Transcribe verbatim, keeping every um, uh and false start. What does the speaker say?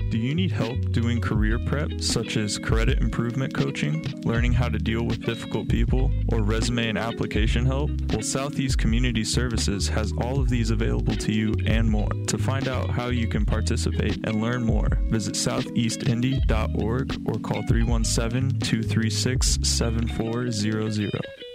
Do you need help doing career prep, such as credit improvement coaching, learning how to deal with difficult people, or resume and application help? Well, Southeast Community Services has all of these available to you and more. To find out how you can participate and learn more, visit southeast indy dot org or call three one seven, two three six, seven four zero zero.